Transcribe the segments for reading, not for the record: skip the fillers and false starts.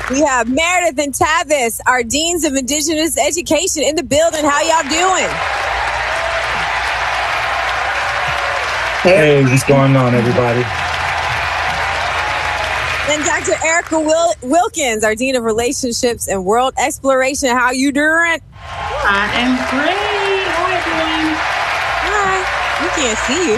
We have Meredith and Tavis, our Deans of Indigenous Education, in the building. How y'all doing? Hey, what's going on, everybody? And Dr. Erica Wilkins, our Dean of Relationships and World Exploration. How you doing? I am great. Hi. How are you doing? We can't see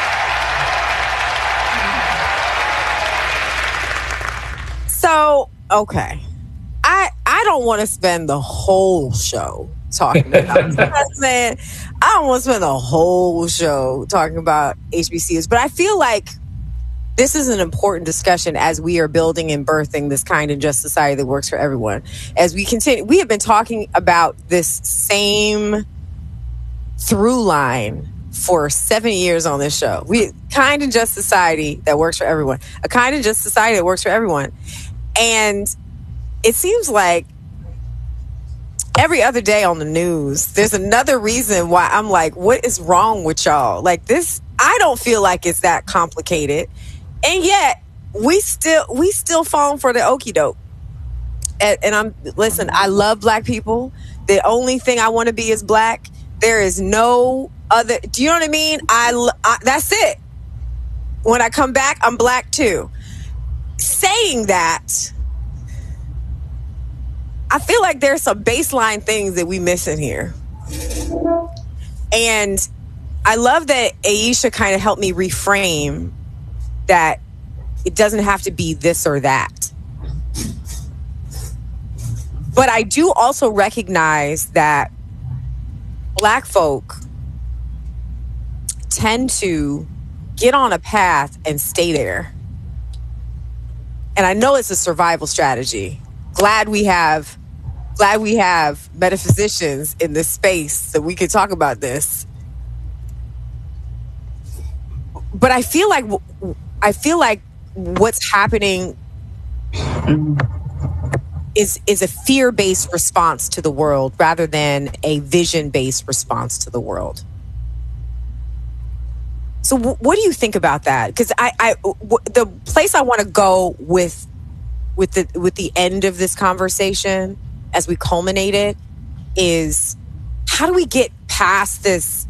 you. So, okay. I don't want to spend the whole show talking about I don't want to spend the whole show talking about HBCUs, but I feel like this is an important discussion as we are building and birthing this kind and just society that works for everyone. As we continue, we have been talking about this same through line for 7 years on this show. Kind and just society that works for everyone. A kind and just society that works for everyone. And it seems like every other day on the news, there's another reason why I'm like, what is wrong with y'all? Like this, I don't feel like it's that complicated. And yet we still falling for the okie doke. And listen, I love black people. The only thing I want to be is black. There is no other, do you know what I mean? That's it. When I come back, I'm black too. Saying that, I feel like there's some baseline things that we missing here. And I love that Aisha kind of helped me reframe that it doesn't have to be this or that. But I do also recognize that black folk tend to get on a path and stay there. And I know it's a survival strategy. Glad we have metaphysicians in this space that we could talk about this. But I feel like what's happening is a fear-based response to the world rather than a vision-based response to the world. So what do you think about that? Because the place I want to go with the end of this conversation as we culminate it is, how do we get past this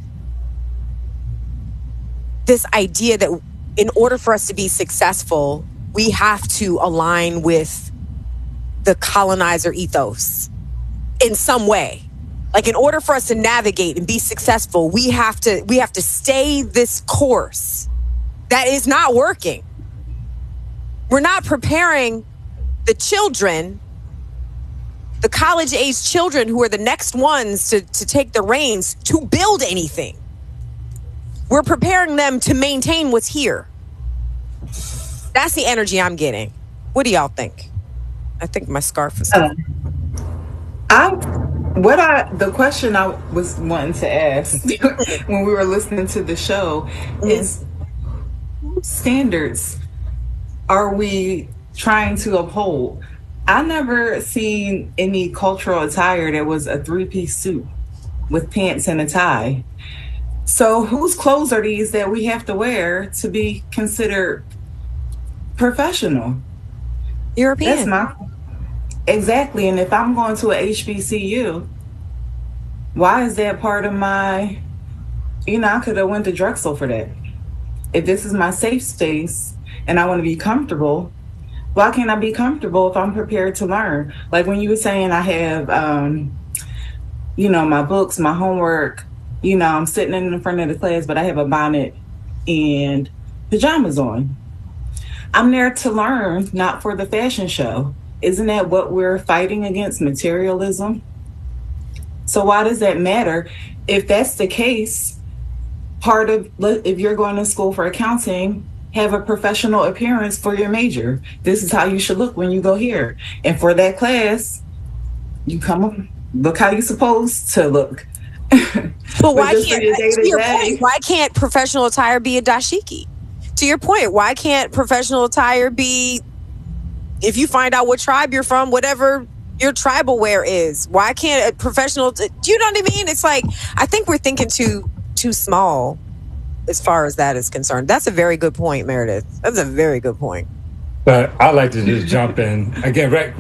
idea that in order for us to be successful, we have to align with the colonizer ethos in some way? Like, in order for us to navigate and be successful, we have to stay this course. That is not working. We're not preparing the children, the college-age children who are the next ones to take the reins to build anything. We're preparing them to maintain what's here. That's the energy I'm getting. What do y'all think? I think my scarf is... The question I was wanting to ask when we were listening to the show is, what standards are we trying to uphold? I never seen any cultural attire that was a three-piece suit with pants and a tie. So whose clothes are these that we have to wear to be considered professional? European. Exactly. And if I'm going to a HBCU, why is that part of my, I could have went to Drexel for that. If this is my safe space and I want to be comfortable, why can't I be comfortable if I'm prepared to learn? Like when you were saying I have, my books, my homework, I'm sitting in front of the class, but I have a bonnet and pajamas on. I'm there to learn, not for the fashion show. Isn't that what we're fighting against, materialism? So why does that matter? If that's the case, if you're going to school for accounting, have a professional appearance for your major. This is how you should look when you go here. And for that class, you look how you're supposed to look. But why can't professional attire be a dashiki? To your point, why can't professional attire be, if you find out what tribe you're from, whatever your tribal wear is, why can't a professional, do you know what I mean? It's like, I think we're thinking too small as far as that is concerned. That's a very good point, Meredith. That's a very good point. But I like to just jump in again, right?